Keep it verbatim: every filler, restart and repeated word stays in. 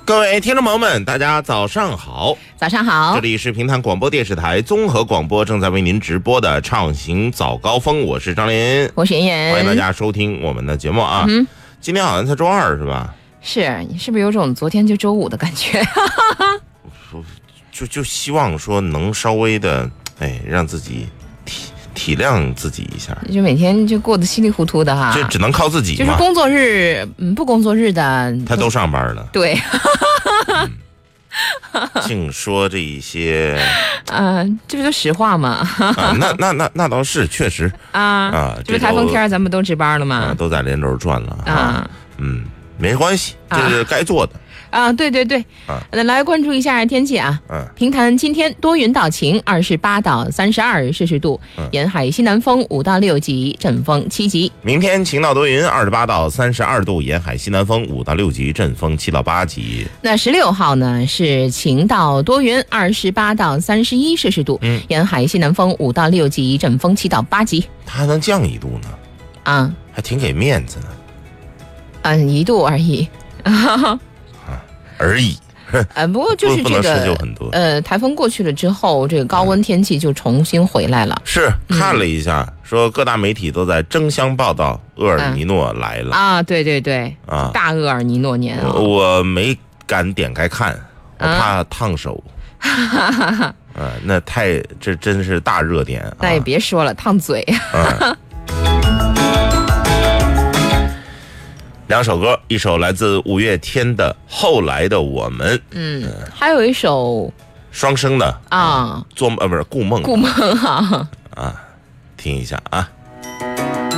各位听众朋友们，大家早上好！ 早上好， 这里是平潭广播电视台综合广播正在为您直播的畅行早高峰，我是张林， 我是妍妍， 欢迎大家收听我们的节目啊。嗯、今天好像才周二是吧？ 是，你是不是有种昨天就周五的感觉？ 就就希望说能稍微的，哎，让自己体体谅自己一下， 就每天就过得稀里糊涂的哈， 这只能靠自己嘛。 就是工作日，嗯，不工作日的他都上班了， 对。 嗯净说这一些， 嗯、呃，这不就实话吗？ 啊、那那那那倒是，确实啊啊， 这不台风天咱们都值班了吗？ 啊、都在连轴转了啊， 啊嗯，没关系，这是该做的。 啊，对对对， 啊， 来关注一下天气啊。 嗯， 平潭今天多云到晴，二十八到三十二摄氏度， 嗯、 沿海西南风五到六级，阵风七级。 明天晴到多云，二十八到三十二度，沿海西南风五到六级，阵风七到八级。 那十六号呢是晴到多云，二十八到三十一摄氏度， 嗯， 沿海西南风五到六级，阵风七到八级。 它还能降一度呢， 啊， 还挺给面子呢。 嗯，一度而已。 啊，而已。 呃，不过就是这个呃，台风过去了之后，这个高温天气就重新回来了。 是看了一下，嗯、说各大媒体都在争相报道厄尔尼诺来了、 嗯、啊，对对对啊，大厄尔尼诺年、哦、 我没敢点开看，我怕烫手。啊，啊那太这真是大热点、啊。 那也别说了，烫嘴。 啊两首歌，一首来自五月天的《后来的我们》， 嗯，呃、还有一首双生的啊， 做呃不是顾梦， 顾梦哈啊，听一下啊。